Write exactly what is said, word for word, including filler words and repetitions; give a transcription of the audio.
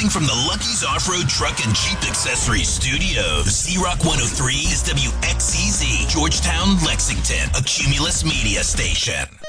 Broadcasting from the Lucky's Off-Road Truck and Jeep Accessories Studios. Z-Rock one oh three is W X C Z, Georgetown, Lexington, a Cumulus media station.